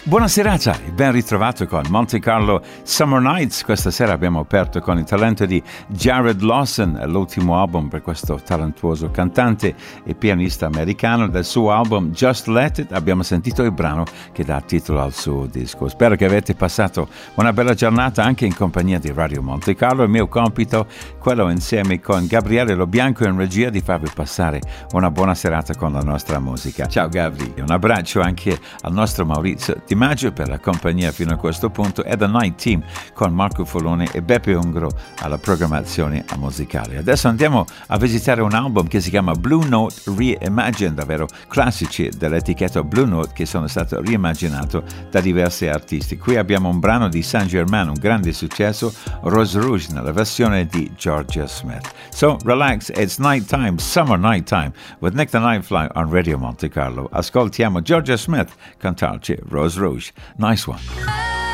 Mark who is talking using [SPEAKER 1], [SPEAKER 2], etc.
[SPEAKER 1] Buona serata e ben ritrovato con Monte Carlo Summer Nights. Questa sera abbiamo aperto con il talento di Jared Lawson, l'ultimo album per questo talentuoso cantante e pianista americano. Del suo album Just Let It abbiamo sentito il brano che dà titolo al suo disco. Spero che avete passato una bella giornata anche in compagnia di Radio Monte Carlo. Il mio compito, quello insieme con Gabriele Lobianco in regia, di farvi passare una buona serata con la nostra musica. Ciao Gabri, un abbraccio anche al nostro Maurizio Di Maggio per la compagnia fino a questo punto e The Night Team con Marco Folone e Beppe Ungro alla programmazione musicale. Adesso andiamo a visitare un album che si chiama Blue Note Reimagined, davvero classici dell'etichetta Blue Note che sono stati reimaginati da diversi artisti. Qui abbiamo un brano di Saint Germain, un grande successo, Rose Rouge, nella versione di Georgia Smith. So relax, it's nighttime, summer nighttime with Nick the Nightfly on Radio Monte Carlo. Ascoltiamo Georgia Smith cantarci Rose Rouge. Nice one.